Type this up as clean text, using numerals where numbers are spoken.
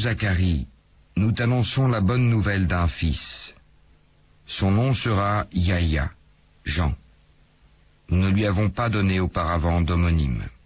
Zacharie, nous t'annonçons la bonne nouvelle d'un fils. Son nom sera Yahya, Jean. Nous ne lui avons pas donné auparavant d'homonyme.